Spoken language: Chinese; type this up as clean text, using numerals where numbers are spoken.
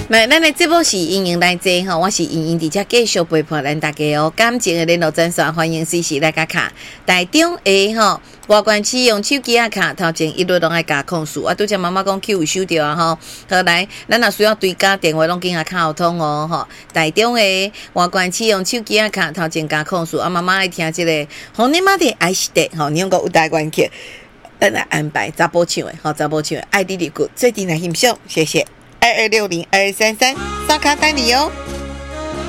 咱的节目是莹莹来坐吼，我是莹莹，伫遮继续陪伴咱大家哦。感情的联络专线，欢迎随时来甲卡。台中的吼，外关市用手机啊卡，头前一律拢爱加控诉啊。拄则妈妈讲 Q 有收到啊吼，好来，咱若需要追加电话，拢紧啊卡互通哦吼。台中的外关市用手机啊卡，头前加控诉啊。妈妈爱听这个红你妈的爱是的吼，你用个有台关系，咱来安排查甫唱的吼，查甫唱的爱你的歌，最近来欣赏，谢谢。22602233，刷卡等你哦。